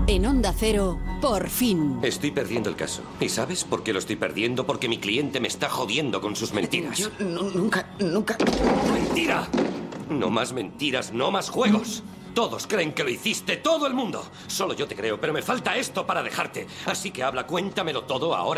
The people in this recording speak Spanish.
En Onda Cero, por fin. Estoy perdiendo el caso. ¿Y sabes por qué lo estoy perdiendo? Porque mi cliente me está jodiendo con sus mentiras. Yo nunca... ¡Mentira! No más mentiras, no más juegos. Todos creen que lo hiciste, todo el mundo. Solo yo te creo, pero me falta esto para dejarte. Así que habla, cuéntamelo todo ahora.